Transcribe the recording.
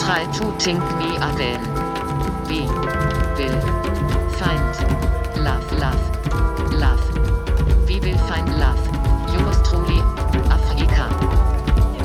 Try to think me again. Wie will find